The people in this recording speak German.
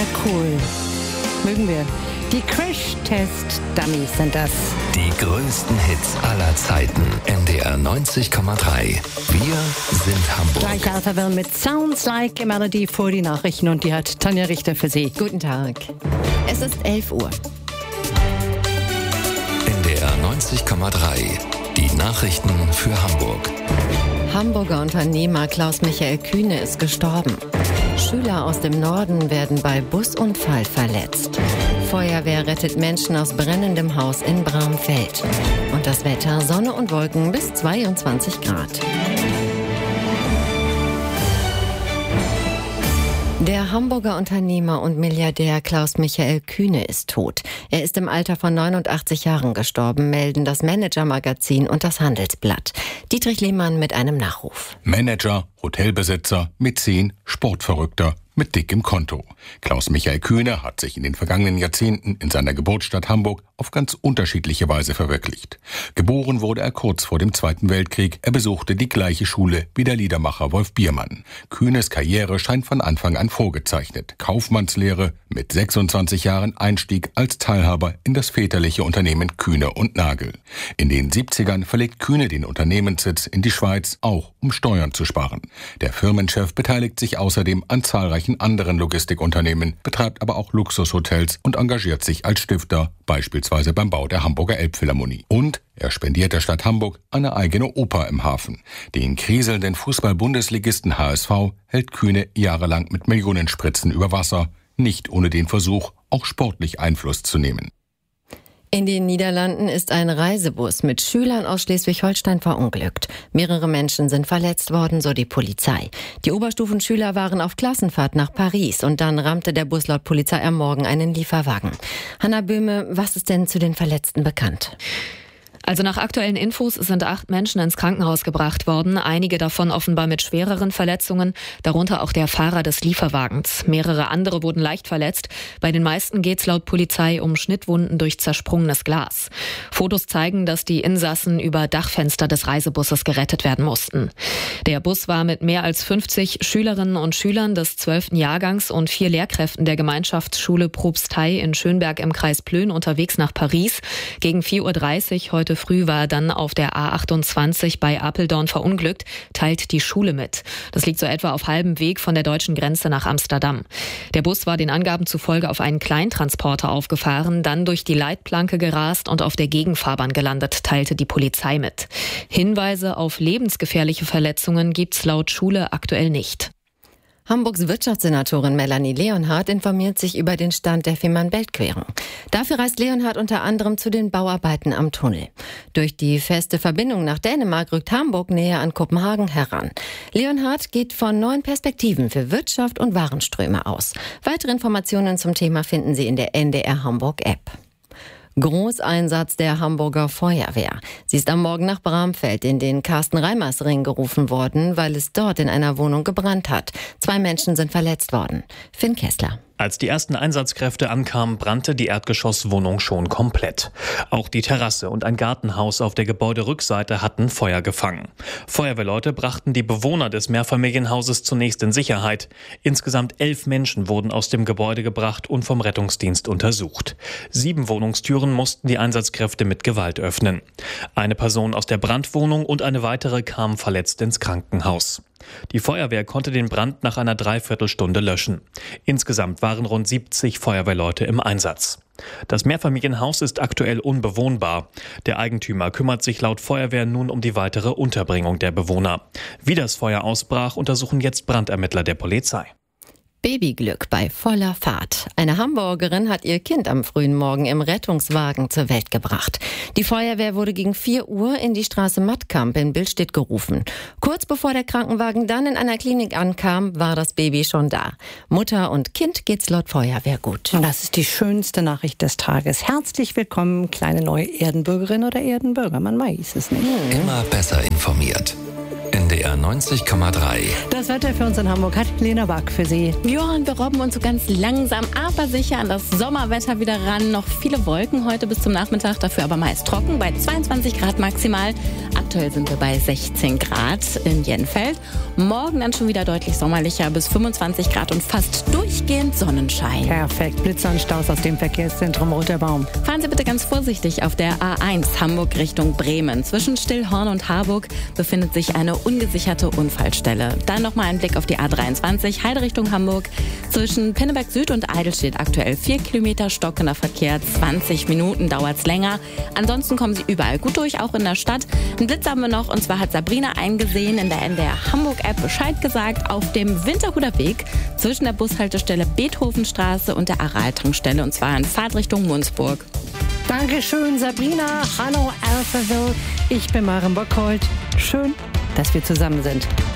cool. Mögen wir. Die Crash-Test-Dummies sind das. Die größten Hits aller Zeiten. NDR 90,3. Wir sind Hamburg. Gleich verwirren mit Sounds Like a Melody vor die Nachrichten und die hat Tanja Richter für Sie. Guten Tag. Es ist 11 Uhr. NDR 90,3. Die Nachrichten für Hamburg. Hamburger Unternehmer Klaus-Michael Kühne ist gestorben. Schüler aus dem Norden werden bei Busunfall verletzt. Feuerwehr rettet Menschen aus brennendem Haus in Bramfeld. Und das Wetter: Sonne und Wolken bis 22 Grad. Der Hamburger Unternehmer und Milliardär Klaus-Michael Kühne ist tot. Er ist im Alter von 89 Jahren gestorben, melden das Manager-Magazin und das Handelsblatt. Dietrich Lehmann mit einem Nachruf. Manager, Hotelbesitzer, Mäzen, Sportverrückter mit dickem Konto. Klaus-Michael Kühne hat sich in den vergangenen Jahrzehnten in seiner Geburtsstadt Hamburg auf ganz unterschiedliche Weise verwirklicht. Geboren wurde er kurz vor dem Zweiten Weltkrieg. Er besuchte die gleiche Schule wie der Liedermacher Wolf Biermann. Kühnes Karriere scheint von Anfang an vorgezeichnet. Kaufmannslehre, mit 26 Jahren Einstieg als Teilhaber in das väterliche Unternehmen Kühne und Nagel. In den 70ern verlegt Kühne den Unternehmenssitz in die Schweiz, auch um Steuern zu sparen. Der Firmenchef beteiligt sich außerdem an zahlreichen anderen Logistikunternehmen, betreibt aber auch Luxushotels und engagiert sich als Stifter, beispielsweise beim Bau der Hamburger Elbphilharmonie. Und er spendiert der Stadt Hamburg eine eigene Oper im Hafen. Den kriselnden Fußball-Bundesligisten HSV hält Kühne jahrelang mit Millionenspritzen über Wasser, nicht ohne den Versuch, auch sportlich Einfluss zu nehmen. In den Niederlanden ist ein Reisebus mit Schülern aus Schleswig-Holstein verunglückt. Mehrere Menschen sind verletzt worden, so die Polizei. Die Oberstufenschüler waren auf Klassenfahrt nach Paris und dann rammte der Bus laut Polizei am Morgen einen Lieferwagen. Hanna Böhme, was ist denn zu den Verletzten bekannt? Also nach aktuellen Infos sind 8 Menschen ins Krankenhaus gebracht worden, einige davon offenbar mit schwereren Verletzungen, darunter auch der Fahrer des Lieferwagens. Mehrere andere wurden leicht verletzt. Bei den meisten geht es laut Polizei um Schnittwunden durch zersprungenes Glas. Fotos zeigen, dass die Insassen über Dachfenster des Reisebusses gerettet werden mussten. Der Bus war mit mehr als 50 Schülerinnen und Schülern des 12. Jahrgangs und 4 Lehrkräften der Gemeinschaftsschule Propstei in Schönberg im Kreis Plön unterwegs nach Paris. Gegen 4:30 Uhr heute früh war er dann auf der A28 bei Apeldoorn verunglückt, teilt die Schule mit. Das liegt so etwa auf halbem Weg von der deutschen Grenze nach Amsterdam. Der Bus war den Angaben zufolge auf einen Kleintransporter aufgefahren, dann durch die Leitplanke gerast und auf der Gegenfahrbahn gelandet, teilte die Polizei mit. Hinweise auf lebensgefährliche Verletzungen gibt's laut Schule aktuell nicht. Hamburgs Wirtschaftssenatorin Melanie Leonhardt informiert sich über den Stand der Fehmarn-Belt-Querung. Dafür reist Leonhardt unter anderem zu den Bauarbeiten am Tunnel. Durch die feste Verbindung nach Dänemark rückt Hamburg näher an Kopenhagen heran. Leonhardt geht von neuen Perspektiven für Wirtschaft und Warenströme aus. Weitere Informationen zum Thema finden Sie in der NDR Hamburg App. Großeinsatz der Hamburger Feuerwehr. Sie ist am Morgen nach Bramfeld in den Carsten-Reimers-Ring gerufen worden, weil es dort in einer Wohnung gebrannt hat. 2 Menschen sind verletzt worden. Finn Kessler. Als die ersten Einsatzkräfte ankamen, brannte die Erdgeschosswohnung schon komplett. Auch die Terrasse und ein Gartenhaus auf der Gebäuderückseite hatten Feuer gefangen. Feuerwehrleute brachten die Bewohner des Mehrfamilienhauses zunächst in Sicherheit. Insgesamt 11 Menschen wurden aus dem Gebäude gebracht und vom Rettungsdienst untersucht. 7 Wohnungstüren mussten die Einsatzkräfte mit Gewalt öffnen. Eine Person aus der Brandwohnung und eine weitere kamen verletzt ins Krankenhaus. Die Feuerwehr konnte den Brand nach einer Dreiviertelstunde löschen. Insgesamt waren rund 70 Feuerwehrleute im Einsatz. Das Mehrfamilienhaus ist aktuell unbewohnbar. Der Eigentümer kümmert sich laut Feuerwehr nun um die weitere Unterbringung der Bewohner. Wie das Feuer ausbrach, untersuchen jetzt Brandermittler der Polizei. Babyglück bei voller Fahrt. Eine Hamburgerin hat ihr Kind am frühen Morgen im Rettungswagen zur Welt gebracht. Die Feuerwehr wurde gegen 4 Uhr in die Straße Mattkamp in Billstedt gerufen. Kurz bevor der Krankenwagen dann in einer Klinik ankam, war das Baby schon da. Mutter und Kind geht's laut Feuerwehr gut. Und das ist die schönste Nachricht des Tages. Herzlich willkommen, kleine neue Erdenbürgerin oder Erdenbürger. Man weiß es nicht. Immer besser informiert. NDR 90,3. Das Wetter für uns in Hamburg hat Lena Back für Sie. Ja, und wir robben uns so ganz langsam, aber sicher an das Sommerwetter wieder ran. Noch viele Wolken heute bis zum Nachmittag, dafür aber meist trocken bei 22 Grad maximal. Ab Aktuell sind wir bei 16 Grad in Jenfeld. Morgen dann schon wieder deutlich sommerlicher, bis 25 Grad und fast durchgehend Sonnenschein. Perfekt. Blitzer und Staus aus dem Verkehrszentrum Roter Baum. Fahren Sie bitte ganz vorsichtig auf der A1 Hamburg Richtung Bremen. Zwischen Stillhorn und Harburg befindet sich eine ungesicherte Unfallstelle. Dann nochmal ein Blick auf die A23 Heide Richtung Hamburg. Zwischen Pinneberg Süd und Eidelstedt aktuell 4 Kilometer stockender Verkehr. 20 Minuten dauert's länger. Ansonsten kommen Sie überall gut durch, auch in der Stadt. Einen Blitz haben wir noch, und zwar hat Sabrina eingesehen, in der NDR Hamburg-App Bescheid gesagt, auf dem Winterhuder Weg zwischen der Bushaltestelle Beethovenstraße und der Aral-Tankstelle, und zwar in Fahrtrichtung Munzburg. Dankeschön, Sabrina. Hallo, Alphaville. Ich bin Maren Bockholt. Schön, dass wir zusammen sind.